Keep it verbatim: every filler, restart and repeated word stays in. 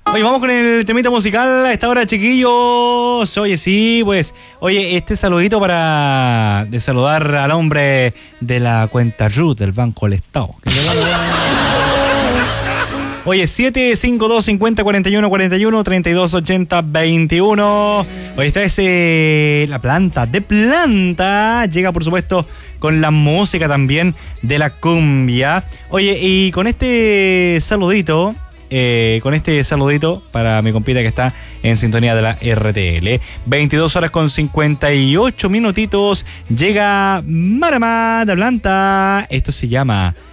Oye, vamos con el temita musical a esta hora, chiquillos. Oye, sí, pues. Oye, este saludito para de saludar al hombre de la cuenta Ruth del Banco del Estado. Oye, siete cinco dos cincuenta cuarenta y uno cuarenta y uno treinta y dos ochenta veintiuno. Oye, esta es eh, la planta de planta. Llega, por supuesto, con la música también de la cumbia. Oye, y con este saludito... Eh, con este saludito para mi compita que está en sintonía de la R T L. veintidós horas con cincuenta y ocho minutitos. Llega Marama de Planta. Esto se llama